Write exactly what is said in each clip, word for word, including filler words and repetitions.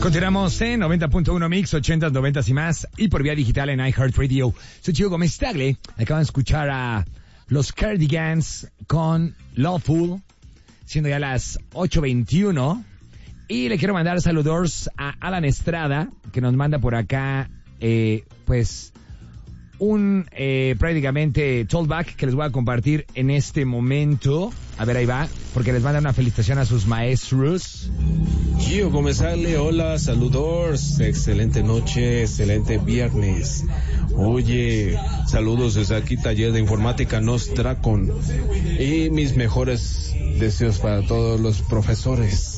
Continuamos en noventa punto uno Mix, ochenta, noventa y más, y por vía digital en iHeartRadio. Soy Chico Gómez Tagle. Acaban de escuchar a los Cardigans con Lawful, siendo ya las ocho veintiuno. Y le quiero mandar saludos a Alan Estrada, que nos manda por acá, eh, pues, un eh, prácticamente tollback que les voy a compartir en este momento. A ver, ahí va, porque les manda una felicitación a sus maestros. Gio Gómez Ale, hola, saludos, excelente noche, excelente viernes. Oye, saludos desde aquí, taller de informática Nostracon, y mis mejores deseos para todos los profesores.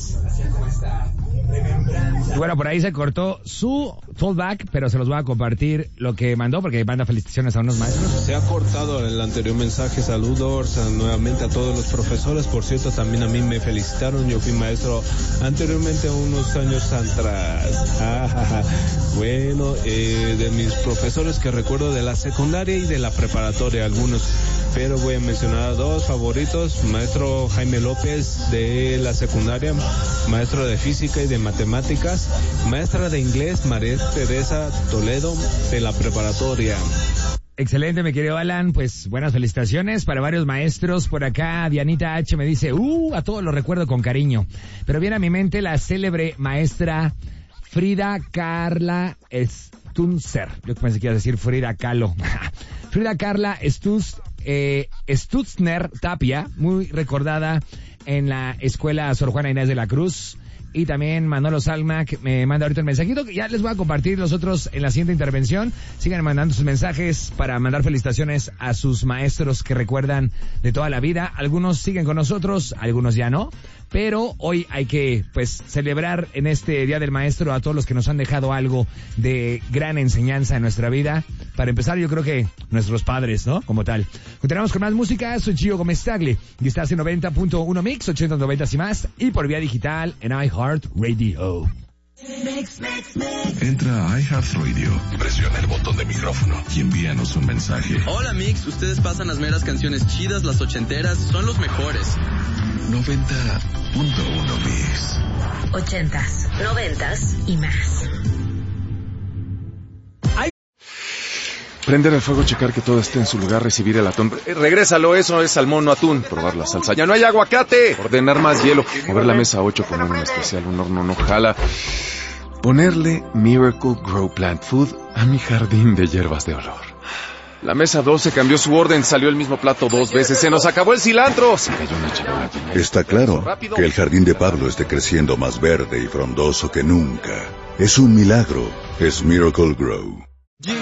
Bueno, por ahí se cortó su tollback, pero se los voy a compartir lo que mandó, porque manda felicitaciones a unos maestros. Se ha cortado el anterior mensaje, saludos a, nuevamente a todos los profesores. Por cierto, también a mí me felicitaron, yo fui maestro anteriormente, unos años atrás. Ah, bueno, eh, de mis profesores que recuerdo de la secundaria y de la preparatoria, algunos, pero voy a mencionar a dos favoritos: maestro Jaime López de la secundaria, maestro de física y de matemáticas, maestra de inglés María Teresa Toledo de la preparatoria. Excelente, mi querido Alan, pues buenas felicitaciones para varios maestros. Por acá Dianita H me dice, uh, a todos los recuerdo con cariño, pero viene a mi mente la célebre maestra Frida Carla Stunzer. Yo pensé que iba a decir Frida Kahlo. Frida Carla Stutz, eh, Stutzner Tapia, muy recordada en la escuela Sor Juana Inés de la Cruz. Y también Manolo Salmac me manda ahorita el mensajito, que ya les voy a compartir los otros en la siguiente intervención. Sigan mandando sus mensajes para mandar felicitaciones a sus maestros que recuerdan de toda la vida. Algunos siguen con nosotros, algunos ya no. Pero hoy hay que, pues, celebrar en este Día del Maestro a todos los que nos han dejado algo de gran enseñanza en nuestra vida. Para empezar, yo creo que nuestros padres, ¿no? Como tal. Continuamos con más música. Soy Gio Gómez Tagle y estás en noventa punto uno Mix, ochenta, noventa y más, y por vía digital en iHeartRadio. Mix, mix, mix. Entra a iHeartRadio, presiona el botón de micrófono y envíanos un mensaje. Hola Mix, ustedes pasan las meras canciones chidas, las ochenteras, son los mejores. noventa punto uno Mix. Ochentas, noventas y más. Ay. Prender el fuego, checar que todo esté en su lugar, recibir el atún. Eh, regrésalo, eso es salmón, no atún. Probar la salsa. ¡Ya no hay aguacate! Ordenar más hielo. Mover la mesa ocho, poner un especial, un horno no jala. Ponerle Miracle Grow Plant Food a mi jardín de hierbas de olor. La mesa doce cambió su orden, salió el mismo plato dos veces, se nos acabó el cilantro. Se cayó una charola. Está claro que el jardín de Pablo esté creciendo más verde y frondoso que nunca. Es un milagro, es Miracle Grow.